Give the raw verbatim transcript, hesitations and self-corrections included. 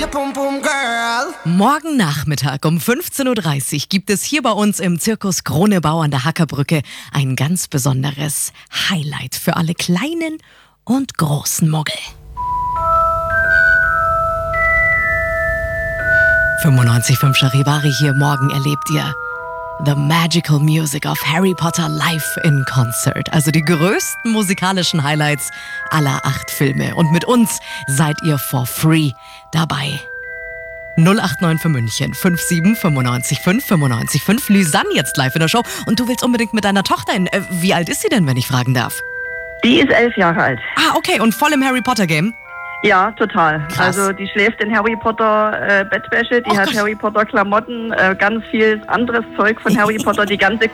Morgen Nachmittag um fünfzehn Uhr dreißig gibt es hier bei uns im Zirkus Kronebau an der Hackerbrücke ein ganz besonderes Highlight für alle kleinen und großen Muggel. fünfundneunzig Komma fünf Charivari hier. Morgen erlebt ihr The Magical Music of Harry Potter live in Concert. Also die größten musikalischen Highlights aller acht Filme. Und mit uns seid ihr for free dabei. null acht neun für München, fünf sieben fünfundneunzig fünf fünfundneunzig fünf. Lysanne jetzt live in der Show. Und du willst unbedingt mit deiner Tochter hin. Äh, wie alt ist sie denn, wenn ich fragen darf? Die ist elf Jahre alt. Ah, okay. Und voll im Harry Potter Game? Ja, total. Krass. Also die schläft in Harry Potter äh, Bettwäsche, die Oh hat Gott. Harry Potter Klamotten, äh, ganz viel anderes Zeug von Harry Potter, die ganze